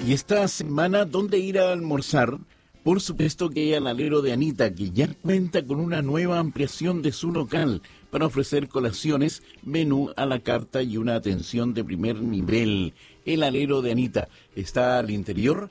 Y esta semana, ¿dónde ir a almorzar? Por supuesto que al alero de Anita, que ya cuenta con una nueva ampliación de su local para ofrecer colaciones, menú a la carta y una atención de primer nivel. El alero de Anita está al interior